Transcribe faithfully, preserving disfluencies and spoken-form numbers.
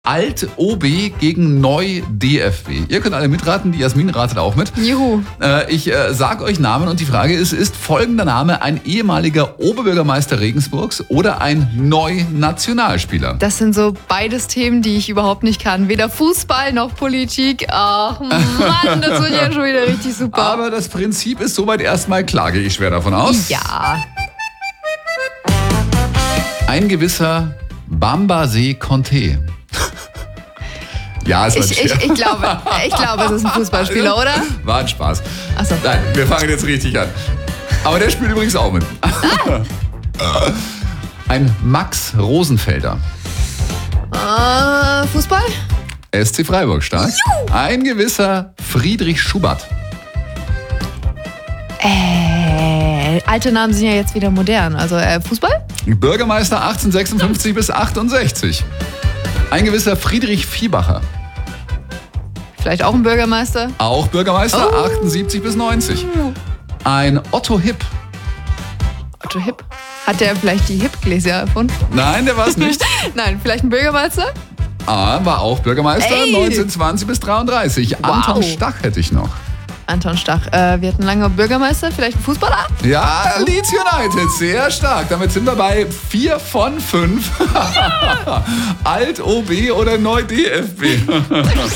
Alt-O B gegen Neu-D F B. Ihr könnt alle mitraten, die Jasmin ratet auch mit. Juhu. Äh, ich äh, sage euch Namen und die Frage ist, ist folgender Name ein ehemaliger Oberbürgermeister Regensburgs oder ein Neu-Nationalspieler? Das sind so beides Themen, die ich überhaupt nicht kann. Weder Fußball noch Politik. Ach Mann, das wird ja schon wieder richtig super. Aber das Prinzip ist soweit erstmal klar, gehe ich schwer davon aus. Ja. Ein gewisser Bambasee Conté. Ja, es war Ich, ich, ich, glaube, ich glaube, es ist ein Fußballspieler, oder? War ein Spaß. Ach so. Nein, wir fangen jetzt richtig an. Aber der spielt übrigens auch mit. Ah. Ein Max Rosenfelder. Äh, Fußball? S C Freiburg, stark. Juhu. Ein gewisser Friedrich Schubert. Äh, alte Namen sind ja jetzt wieder modern. Also äh, Fußball? Bürgermeister achtzehnhundertsechsundfünfzig bis achtundsechzig. Ein gewisser Friedrich Viehbacher. Vielleicht auch ein Bürgermeister? Auch Bürgermeister, Oh. achtundsiebzig bis neunzig. Ein Otto Hipp. Otto Hipp. Hat der vielleicht die Hipp-Gläser erfunden? Nein, der war es nicht. Nein, vielleicht ein Bürgermeister? Ah, war auch Bürgermeister, Ey. neunzehnhundertzwanzig bis dreiunddreißig. Wow. Anton Stach hätte ich noch. Anton Stach. Äh, wir hatten lange Bürgermeister, vielleicht ein Fußballer? Ja, Leeds United, sehr stark. Damit sind wir bei vier von fünf. Ja. Alt-O B oder Neu-D F B.